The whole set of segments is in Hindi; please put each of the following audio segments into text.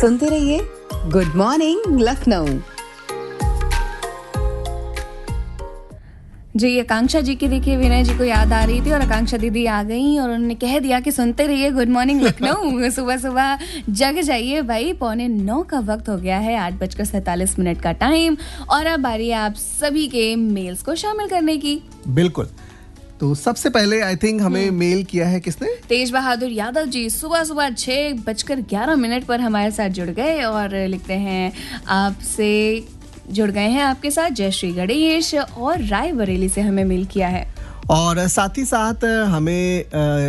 सुनते रहिए गुड मॉर्निंग लखनऊ। जी, आकांक्षा जी की देखिए विनय जी को याद आ रही थी और आकांक्षा दीदी आ गई और उन्होंने कह दिया कि सुनते रहिए गुड मॉर्निंग लखनऊ। सुबह सुबह जग जाइए भाई, 8:45 का वक्त हो गया है, 8:47 का टाइम, और अब बारी है आप सभी के मेल्स को शामिल करने की। बिल्कुल। तो सबसे पहले आई थिंक हमें मेल किया है किसने? तेज बहादुर यादव जी सुबह सुबह 6:11 पर हमारे साथ जुड़ गए और लिखते हैं आपसे जुड़ गए हैं आपके साथ जय श्री गणेश, और रायबरेली से हमें मेल किया है। और साथ ही साथ हमें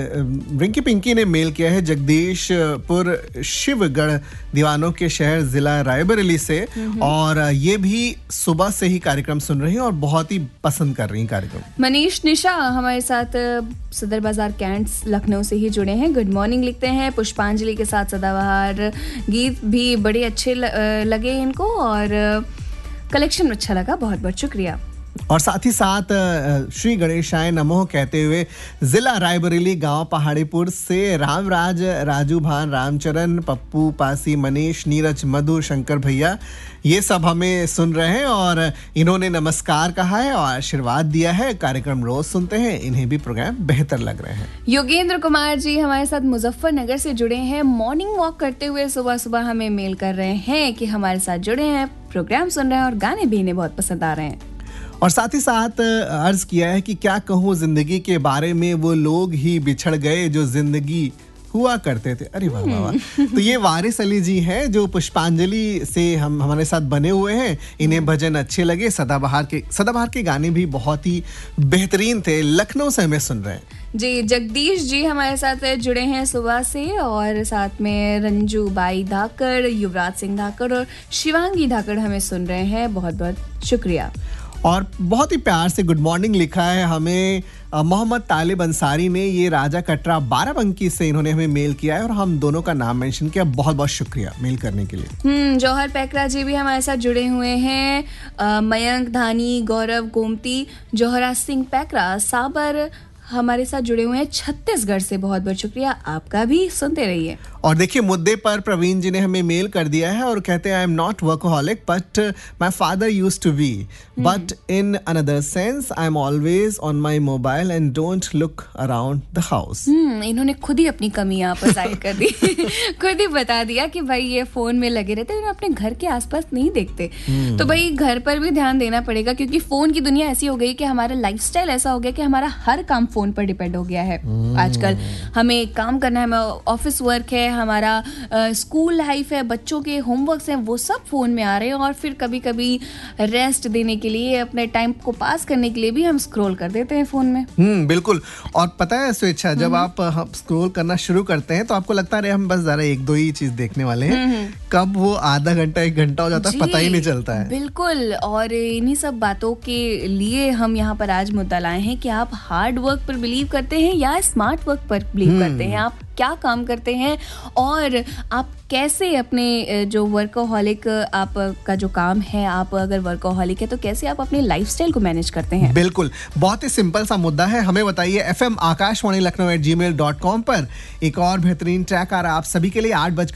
रिंकी पिंकी ने मेल किया है जगदीशपुर शिवगढ़ दीवानों के शहर जिला रायबरेली से, और ये भी सुबह से ही कार्यक्रम सुन रही हैं और बहुत ही पसंद कर रही हैं कार्यक्रम। मनीष निशा हमारे साथ सदर बाजार कैंट्स लखनऊ से ही जुड़े हैं, गुड मॉर्निंग लिखते हैं। पुष्पांजलि के साथ सदाबहार गीत भी बड़े अच्छे लगे इनको और कलेक्शन अच्छा लगा, बहुत बहुत शुक्रिया। और साथ ही साथ श्री गणेशाय नमः कहते हुए जिला रायबरेली गांव पहाड़ीपुर से रामराज, राजू भान, रामचरण, पप्पू, पासी, मनीष, नीरज, मधु, शंकर भैया, ये सब हमें सुन रहे हैं और इन्होंने नमस्कार कहा है और आशीर्वाद दिया है। कार्यक्रम रोज सुनते हैं, इन्हें भी प्रोग्राम बेहतर लग रहे हैं। योगेंद्र कुमार जी हमारे साथ मुजफ्फरनगर से जुड़े हैं, मॉर्निंग वॉक करते हुए सुबह सुबह हमें मेल कर रहे हैं कि हमारे साथ जुड़े हैं, प्रोग्राम सुन रहे हैं और गाने भी इन्हें बहुत पसंद आ रहे हैं। और साथ ही साथ अर्ज किया है कि क्या कहूँ जिंदगी के बारे में, वो लोग ही बिछड़ गए जो जिंदगी हुआ करते थे। अरे वाह वाह वाह। तो ये वारिस अली जी हैं जो पुष्पांजलि से हमारे साथ बने हुए हैं, इन्हें भजन अच्छे लगे, सदाबहार के गाने भी बहुत ही बेहतरीन थे, लखनऊ से हमें सुन रहे हैं। जी, जगदीश जी हमारे साथ जुड़े हैं सुबह से, और साथ में रंजू बाई धाकड़, युवराज सिंह धाकड़ और शिवांगी धाकड़ हमें सुन रहे हैं, बहुत बहुत शुक्रिया। और बहुत ही प्यार से गुड मॉर्निंग लिखा है हमें मोहम्मद तालिब अंसारी ने, ये राजा कटरा बाराबंकी से इन्होंने हमें मेल किया है और हम दोनों का नाम मेंशन किया, बहुत बहुत शुक्रिया मेल करने के लिए। जौहर पैकरा जी भी हमारे साथ जुड़े हुए हैं, मयंक धानी, गौरव गोमती, जौहराज सिंह पैकरा, साबर हमारे साथ जुड़े हुए हैं छत्तीसगढ़ से, बहुत बहुत शुक्रिया आपका भी, सुनते रहिए। और देखिए मुद्दे पर प्रवीण जी ने हमें मेल कर दिया है और कहते हैं I am not workaholic but my father used to be, but in another sense I am always on my mobile and don't look around the house. इन्होंने खुद ही अपनी कमी यहाँ पर जाहिर कर दी। खुद ही बता दिया कि भाई ये फोन में लगे रहते हैं, अपने घर के आसपास नहीं देखते। तो भाई घर पर भी ध्यान देना पड़ेगा, क्योंकि फोन की दुनिया ऐसी हो गई कि हमारा लाइफस्टाइल ऐसा हो गया कि हमारा हर काम फोन पर डिपेंड हो गया है। आजकल हमें काम करना है, ऑफिस वर्क है, हमारा स्कूल लाइफ है, बच्चों के होमवर्क्स हैं, वो सब फोन में आ रहे हैं, और फिर कभी कभी रेस्ट देने के लिए, अपने टाइम को पास करने के लिए भी हम स्क्रॉल कर देते हैं फोन में। बिल्कुल। और पता है स्वेच्छा, जब आप स्क्रॉल करना शुरू करते हैं तो आपको लगता है हम बस जरा एक दो ही चीज देखने वाले हैं, कब वो आधा घंटा 1 घंटा हो जाता है पता ही नहीं चलता है। बिल्कुल। और इन्हीं सब बातों के लिए हम यहाँ पर आज मुद्दा लाए हैं कि आप हार्ड वर्क पर बिलीव करते हैं या स्मार्ट वर्क पर बिलीव करते हैं, आप क्या काम करते हैं और आप कैसे अपने जो वर्कोहॉलिक आपका जो काम है, आप अगर वर्कोहॉलिक है तो कैसे आप अपने लाइफस्टाइल को मैनेज करते हैं। बिल्कुल, बहुत ही सिंपल सा मुद्दा है, हमें बताइए। FM आकाशवाणी लखनऊ @gmail.com पर एक और बेहतरीन ट्रैक आ रहा है आप सभी के लिए, 8